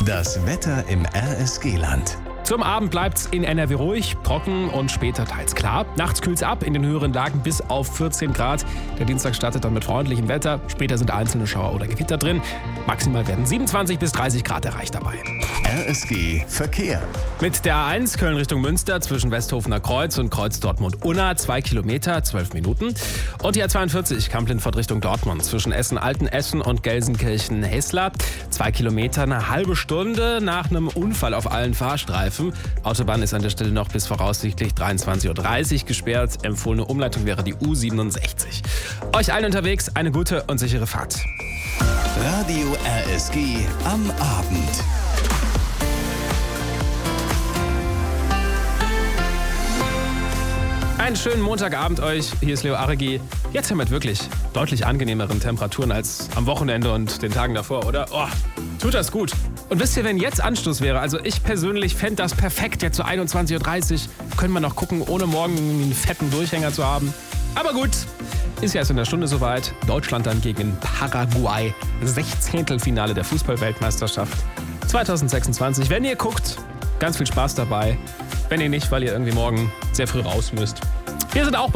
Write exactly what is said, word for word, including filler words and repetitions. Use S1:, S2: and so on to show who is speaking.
S1: Das Wetter im R S G-Land.
S2: Zum Abend bleibt's in N R W ruhig, trocken und später teils klar. Nachts kühlt's ab, in den höheren Lagen bis auf vierzehn Grad. Der Dienstag startet dann mit freundlichem Wetter. Später sind einzelne Schauer oder Gewitter drin. Maximal werden siebenundzwanzig bis dreißig Grad erreicht dabei.
S1: R S G Verkehr.
S2: Mit der A eins Köln Richtung Münster zwischen Westhofener Kreuz und Kreuz Dortmund-Unna zwei Kilometer, zwölf Minuten. Und die A zweiundvierzig Kamp-Lindfort Richtung Dortmund zwischen Essen-Altenessen und Gelsenkirchen-Hessler. Zwei Kilometer, eine halbe Stunde nach einem Unfall auf allen Fahrstreifen. Autobahn ist an der Stelle noch bis voraussichtlich dreiundzwanzig Uhr dreißig gesperrt. Empfohlene Umleitung wäre die U siebenundsechzig. Euch allen unterwegs eine gute und sichere Fahrt.
S1: Radio R S G am Abend.
S2: Einen schönen Montagabend euch. Hier ist Leo Arregi. Jetzt haben wir mit wirklich deutlich angenehmeren Temperaturen als am Wochenende und den Tagen davor, oder? Oh, tut das gut. Und wisst ihr, wenn jetzt Anstoß wäre, also ich persönlich fände das perfekt, jetzt so einundzwanzig Uhr dreißig, können wir noch gucken, ohne morgen einen fetten Durchhänger zu haben. Aber gut, ist ja erst in der Stunde soweit. Deutschland dann gegen Paraguay. Sechzehntelfinale der Fußball-Weltmeisterschaft zwanzig sechsundzwanzig. Wenn ihr guckt, ganz viel Spaß dabei. Wenn ihr nicht, weil ihr irgendwie morgen sehr früh raus müsst. Wir sind auch